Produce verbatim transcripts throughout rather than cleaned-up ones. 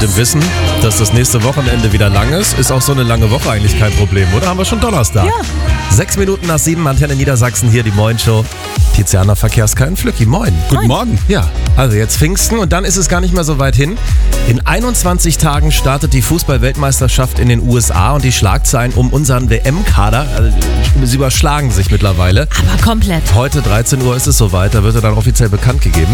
Mit dem Wissen, dass das nächste Wochenende wieder lang ist, ist auch so eine lange Woche eigentlich kein Problem, oder? Haben wir schon Donnerstag. Ja. Sechs Minuten nach sieben, Antenne Niedersachsen, hier die Moin-Show. Tiziana Verkehrskein Flücki, moin. Guten Morgen. Ja, also jetzt Pfingsten und dann ist es gar nicht mehr so weit hin. In einundzwanzig Tagen startet die Fußball-Weltmeisterschaft in den U S A und die Schlagzeilen um unseren W M-Kader, also, sie überschlagen sich mittlerweile. Aber komplett. Heute dreizehn Uhr ist es soweit, da wird er dann offiziell bekannt gegeben.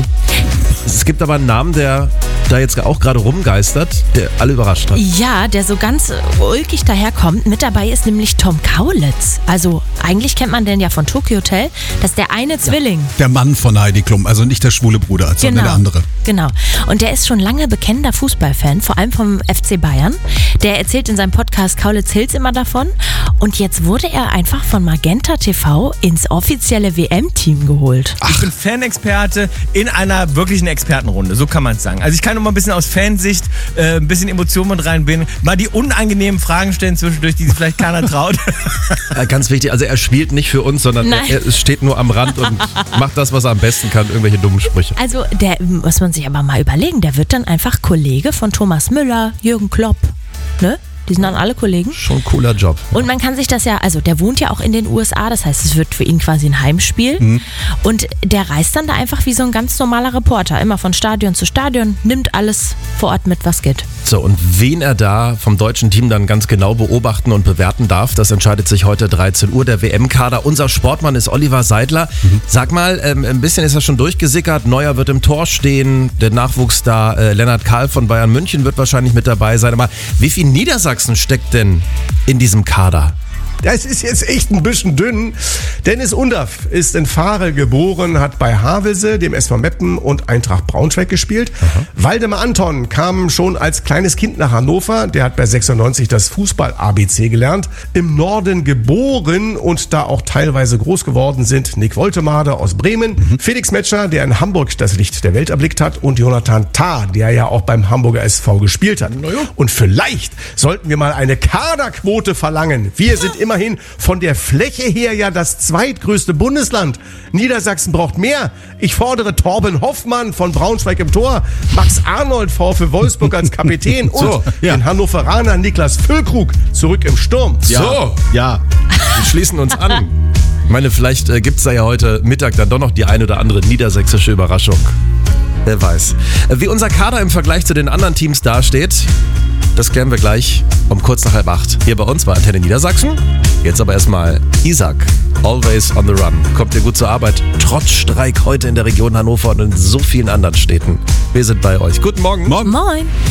Es gibt aber einen Namen, der da jetzt auch gerade rumgeistert, der alle überrascht hat. Ja, der so ganz ulkig daherkommt. Mit dabei ist nämlich Tom Kaulitz. Also eigentlich kennt man den ja von Tokyo Hotel. Das ist der eine Zwilling. Der Mann von Heidi Klum, also nicht der schwule Bruder, sondern Genau. der andere. Genau. Und der ist schon lange bekennender Fußballfan, vor allem vom F C Bayern. Der erzählt in seinem Podcast Kaulitz Hills immer davon. Und jetzt wurde er einfach von Magenta T V ins offizielle W M-Team geholt. Ich bin Fanexperte in einer wirklichen Expertenrunde, so kann man es sagen. Also ich kann noch mal ein bisschen aus Fansicht äh, ein bisschen Emotionen mit reinbringen, mal die unangenehmen Fragen stellen zwischendurch, die sich vielleicht keiner traut. Äh, Ganz wichtig, also er spielt nicht für uns, sondern Nein. er, er steht nur am Rand und macht das, was er am besten kann, irgendwelche dummen Sprüche. Also der muss man sich aber mal überlegen, der wird dann einfach Kollege von Thomas Müller, Jürgen Klopp, ne? Die sind dann alle Kollegen. Schon ein cooler Job. Und man kann sich das ja, also der wohnt ja auch in den U S A, das heißt, es wird für ihn quasi ein Heimspiel. Mhm. Und der reist dann da einfach wie so ein ganz normaler Reporter, immer von Stadion zu Stadion, nimmt alles vor Ort mit, was geht. So, und wen er da vom deutschen Team dann ganz genau beobachten und bewerten darf, das entscheidet sich heute dreizehn Uhr. Der W M-Kader. Unser Sportmann ist Oliver Seidler. Mhm. Sag mal, ähm, ein bisschen ist er schon durchgesickert. Neuer wird im Tor stehen. Der Nachwuchsstar äh, Lennart Kahl von Bayern München wird wahrscheinlich mit dabei sein. Aber wie viel Niedersachsen steckt denn in diesem Kader? Das ist jetzt echt ein bisschen dünn. Dennis Undaff ist in Fahre geboren, hat bei Havelse, dem S V Meppen und Eintracht Braunschweig gespielt. Aha. Waldemar Anton kam schon als kleines Kind nach Hannover. Der hat bei sechsundneunzig das Fußball-A B C gelernt. Im Norden geboren und da auch teilweise groß geworden sind Nick Woltemade aus Bremen, mhm. Felix Metscher, der in Hamburg das Licht der Welt erblickt hat, und Jonathan Tah, der ja auch beim Hamburger S V gespielt hat. Und vielleicht sollten wir mal eine Kaderquote verlangen. Wir sind immerhin von der Fläche her ja das zweitgrößte Bundesland. Niedersachsen braucht mehr. Ich fordere Torben Hoffmann von Braunschweig im Tor, Max Arnold VfL Wolfsburg als Kapitän und So, ja. den Hannoveraner Niklas Füllkrug zurück im Sturm. So, Ja. wir schließen uns an. Ich meine, vielleicht äh, gibt es da ja heute Mittag dann doch noch die ein oder andere niedersächsische Überraschung. Wer weiß. Äh, wie unser Kader im Vergleich zu den anderen Teams dasteht, das klären wir gleich um kurz nach halb acht. Hier bei uns bei Antenne Niedersachsen. Jetzt aber erstmal Isaac, Always on the Run. Kommt ihr gut zur Arbeit? Trotz Streik heute in der Region Hannover und in so vielen anderen Städten. Wir sind bei euch. Guten Morgen. Morgen. Moin!